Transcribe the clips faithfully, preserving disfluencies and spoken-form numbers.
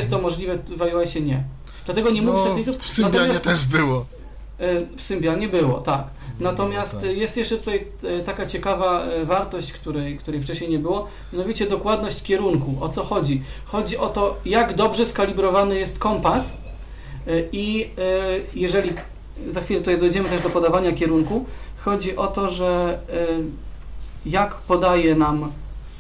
jest to możliwe, w iOSie nie. Dlatego nie mówi no, satelitów. W Symbianie Natomiast, też było. W Symbianie było, tak. Natomiast no, tak. jest jeszcze tutaj taka ciekawa wartość, której, której wcześniej nie było, mianowicie dokładność kierunku. O co chodzi? Chodzi o to, jak dobrze skalibrowany jest kompas i jeżeli, za chwilę tutaj dojdziemy też do podawania kierunku, chodzi o to, że jak podaje nam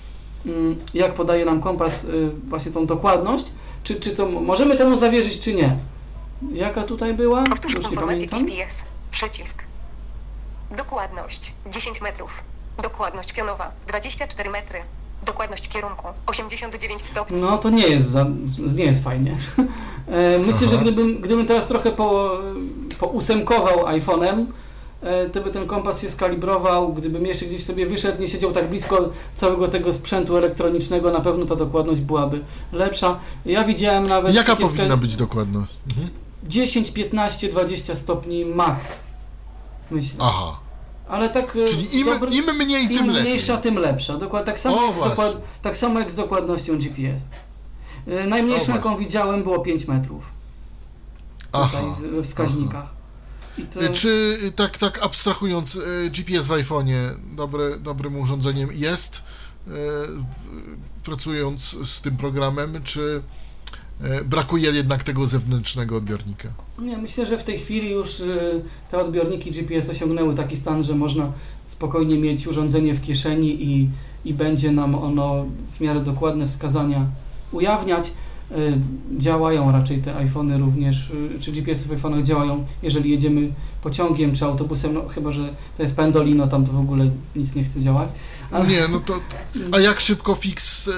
jak podaje nam kompas właśnie tą dokładność, czy, czy to możemy temu zawierzyć, czy nie. Jaka tutaj była? Powtórz informację G P S. Przycisk. Dokładność dziesięć metrów. Dokładność pionowa dwadzieścia cztery metry. Dokładność kierunku osiemdziesiąt dziewięć stopni. No to nie jest, za, nie jest fajnie. Myślę, Aha. że gdybym, gdybym teraz trochę po, pousemkował iPhone'em, to by ten kompas się skalibrował, gdybym jeszcze gdzieś sobie wyszedł, nie siedział tak blisko całego tego sprzętu elektronicznego, na pewno ta dokładność byłaby lepsza. Ja widziałem nawet... Jaka powinna ska... być dokładność? Mhm. dziesięć, piętnaście, dwadzieścia stopni max, myślę. Aha. Ale tak... Czyli im, dobry, im mniej, tym im lepiej. Im mniejsza, tym lepsza. Dokład, tak, samo jak dokład, tak samo jak z dokładnością G P S. Najmniejszą, jaką widziałem, było pięć metrów. Tutaj we wskaźnikach. Aha. To... Czy tak, tak abstrahując, G P S w iPhone'ie dobre, dobrym urządzeniem jest, e, pracując z tym programem, czy e, brakuje jednak tego zewnętrznego odbiornika? Nie, myślę, że w tej chwili już e, te odbiorniki G P S osiągnęły taki stan, że można spokojnie mieć urządzenie w kieszeni i, i będzie nam ono w miarę dokładne wskazania ujawniać. Działają raczej te iPhony również, czy G P S-y w iPhone'ach działają, jeżeli jedziemy pociągiem czy autobusem, no chyba, że to jest Pendolino, tam to w ogóle nic nie chce działać. Ale... Nie, no to, a jak szybko fix e,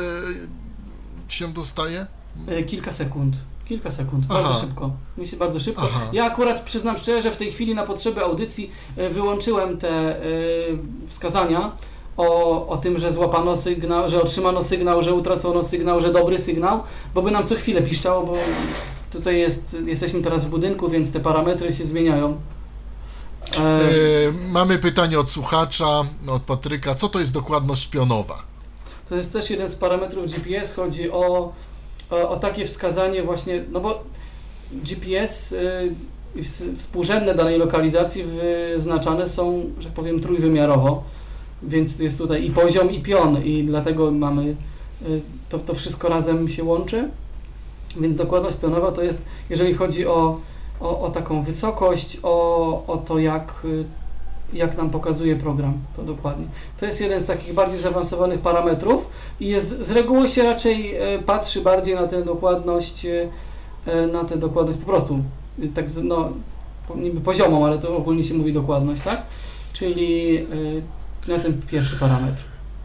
się dostaje? Kilka sekund. Kilka sekund, Aha. bardzo szybko. Myślę, bardzo szybko. Aha. Ja akurat przyznam szczerze, że w tej chwili na potrzeby audycji wyłączyłem te y, wskazania o, o tym, że złapano sygnał, że otrzymano sygnał, że utracono sygnał, że dobry sygnał, bo by nam co chwilę piszczało, bo tutaj jest, jesteśmy teraz w budynku, więc te parametry się zmieniają. E... Yy, mamy pytanie od słuchacza, od Patryka. Co to jest dokładność pionowa? To jest też jeden z parametrów G P S. Chodzi o, o, o takie wskazanie właśnie, no bo G P S i yy, współrzędne danej lokalizacji wyznaczane są, że powiem, trójwymiarowo. Więc jest tutaj i poziom, i pion, i dlatego mamy, to, to wszystko razem się łączy. Więc dokładność pionowa to jest, jeżeli chodzi o, o, o taką wysokość, o, o to jak, jak nam pokazuje program, to dokładnie. To jest jeden z takich bardziej zaawansowanych parametrów i jest, z reguły się raczej patrzy bardziej na tę dokładność, na tę dokładność po prostu, tak no, niby poziomą, ale to ogólnie się mówi dokładność, tak? Czyli na ten pierwszy parametr.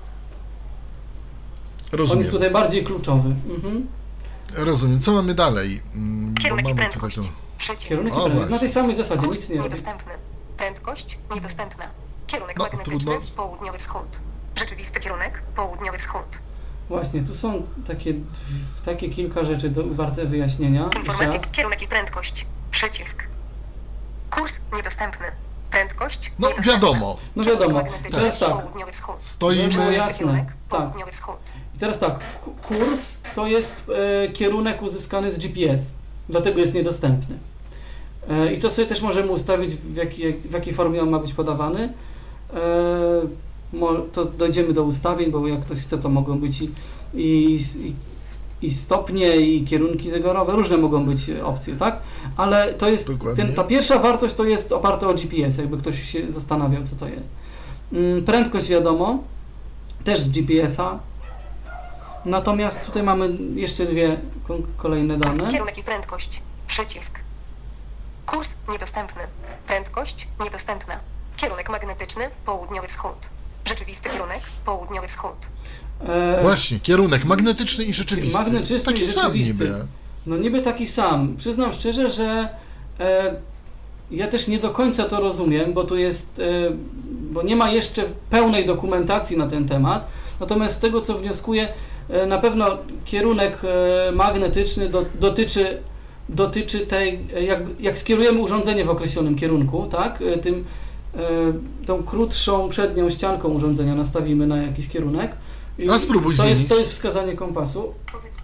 Rozumiem. On jest tutaj bardziej kluczowy. Mhm. Rozumiem. Co mamy dalej? Kierunek i prędkość. Przycisk. Kierunek i prędkość. Na tej samej zasadzie, Kurs nic nie robi. niedostępny. Prędkość niedostępna. Kierunek no, magnetyczny, trudno. południowy wschód. Rzeczywisty kierunek, południowy wschód. Właśnie, tu są takie, takie kilka rzeczy do, warte wyjaśnienia. Informacje, kierunek i prędkość. Przycisk. Kurs niedostępny. Prędkość No wiadomo. No wiadomo. Teraz tak. Południowy wschód. Stoimy. Jasne. Południowy wschód. I teraz tak. Kurs to jest e, kierunek uzyskany z G P S. Dlatego jest niedostępny. E, I to sobie też możemy ustawić, w, jaki, w jakiej formie on ma być podawany. E, mo, to dojdziemy do ustawień, bo jak ktoś chce, to mogą być i, i, i i stopnie, i kierunki zegarowe, różne mogą być opcje, tak? Ale to jest, ten, ta pierwsza wartość to jest oparte o G P S, jakby ktoś się zastanawiał, co to jest. Prędkość wiadomo, też z G P S-a, natomiast tutaj mamy jeszcze dwie kolejne dane. Kierunek i prędkość, przycisk. Kurs niedostępny, prędkość niedostępna, kierunek magnetyczny, południowy wschód. Rzeczywisty kierunek, południowy wschód. E... Właśnie, kierunek magnetyczny i rzeczywisty. Magnetyczny taki i rzeczywisty. Sam niby. No niby taki sam. Przyznam szczerze, że e, ja też nie do końca to rozumiem, bo tu jest, e, bo nie ma jeszcze pełnej dokumentacji na ten temat. Natomiast z tego, co wnioskuję, e, na pewno kierunek e, magnetyczny do, dotyczy, dotyczy tej, jak, jak skierujemy urządzenie w określonym kierunku, tak? E, tym, e, tą krótszą przednią ścianką urządzenia nastawimy na jakiś kierunek. A spróbuj to zmienić. jest, to jest wskazanie kompasu. Pozycja.